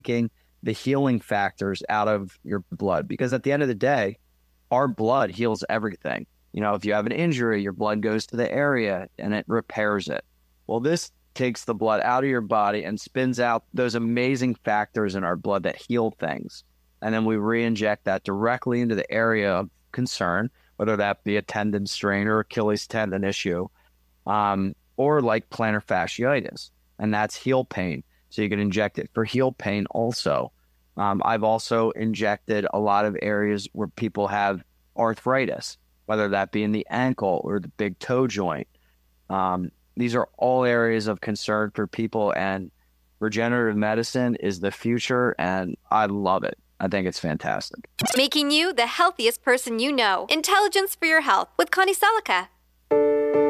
taking the healing factors out of your blood. Because at the end of the day, our blood heals everything. If you have an injury, your blood goes to the area and it repairs it. Well, this takes the blood out of your body and spins out those amazing factors in our blood that heal things. And then we re-inject that directly into the area of concern, whether that be a tendon strain or Achilles tendon issue, or like plantar fasciitis, and that's heel pain. So you can inject it for heel pain also. I've also injected a lot of areas where people have arthritis, whether that be in the ankle or the big toe joint. These are all areas of concern for people, and regenerative medicine is the future, and I love it. I think it's fantastic. Making you the healthiest person you know. Intelligence for your health with Connie Selica.